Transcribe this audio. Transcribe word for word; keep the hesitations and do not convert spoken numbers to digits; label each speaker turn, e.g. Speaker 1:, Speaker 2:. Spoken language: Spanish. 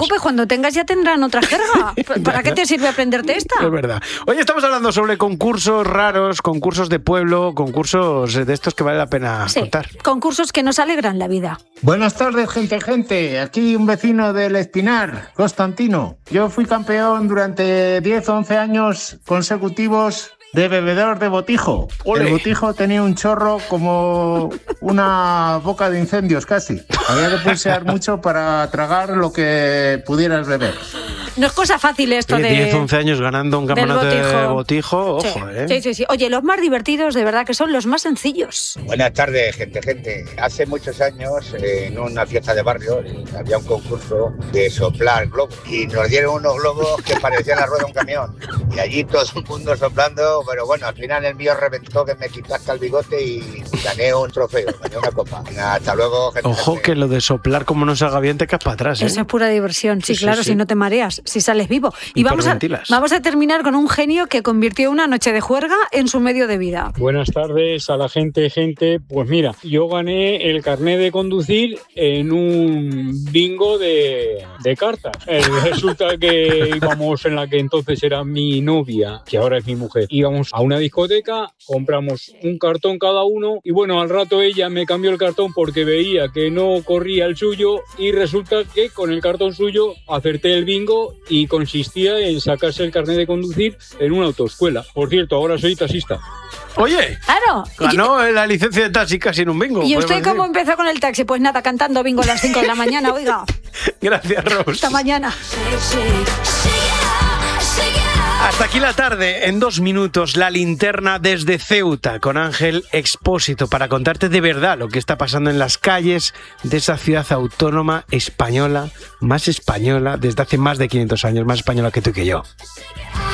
Speaker 1: preocupes, cuando tengas ya tendrán otra jerga. ¿Para qué te sirve aprenderte esta?
Speaker 2: Es verdad. Hoy estamos hablando sobre concursos raros, concursos de pueblo, concursos de estos que vale la pena
Speaker 1: sí,
Speaker 2: contar.
Speaker 1: Concursos que nos alegran la vida.
Speaker 3: Buenas tardes, gente, gente. Aquí un vecino del Espinar, Constantino. Yo fui campeón durante diez o once años consecutivos de bebedor de botijo.
Speaker 2: ¡Ole!
Speaker 3: El botijo tenía un chorro como una boca de incendios casi. Había que pulsear mucho para tragar lo que pudieras beber.
Speaker 1: No es cosa fácil esto de...
Speaker 2: diez, once años ganando un campeonato
Speaker 1: botijo.
Speaker 2: de botijo, ojo,
Speaker 1: sí.
Speaker 2: ¿eh?
Speaker 1: Sí, sí, sí. Oye, los más divertidos de verdad que son los más sencillos.
Speaker 4: Buenas tardes, gente, gente. Hace muchos años, eh, en una fiesta de barrio, eh, había un concurso de soplar globos. Y nos dieron unos globos que parecían la rueda de un camión. Y allí todo el mundo soplando, pero bueno, al final el mío reventó, que me quitaste el bigote y gané un trofeo, gané una copa. Venga, hasta luego, gente.
Speaker 2: Ojo,
Speaker 4: gente.
Speaker 2: que lo de soplar como no se haga bien te caes para atrás, ¿eh?
Speaker 1: Eso es pura diversión. Sí,
Speaker 2: Sí,
Speaker 1: claro,
Speaker 2: sí.
Speaker 1: si no te mareas, si sales vivo. Y vamos a,
Speaker 2: Hiperventilas.
Speaker 1: vamos a terminar con un genio que convirtió una noche de juerga en su medio de vida.
Speaker 5: Buenas tardes a la gente, gente. Pues mira, yo gané el carnet de conducir en un bingo de, de cartas. Eh, resulta que íbamos en la que entonces era mi novia, que ahora es mi mujer. Íbamos a una discoteca, compramos un cartón cada uno y bueno, al rato ella me cambió el cartón porque veía que no corría el suyo y resulta que con el cartón suyo acerté el bingo y consistía en sacarse el carnet de conducir en una autoescuela. Por cierto, ahora soy taxista.
Speaker 2: Oye,
Speaker 1: Claro.
Speaker 2: ganó la licencia de taxi casi en un bingo.
Speaker 1: ¿Y
Speaker 2: podemos
Speaker 1: usted
Speaker 2: decir.
Speaker 1: cómo empezó con el taxi? Pues nada, cantando bingo a las cinco de la mañana, oiga.
Speaker 2: Gracias, Ros.
Speaker 1: Hasta mañana.
Speaker 2: Hasta aquí la tarde, en dos minutos, la linterna desde Ceuta con Ángel Expósito para contarte de verdad lo que está pasando en las calles de esa ciudad autónoma española, más española desde hace más de quinientos años, más española que tú y que yo.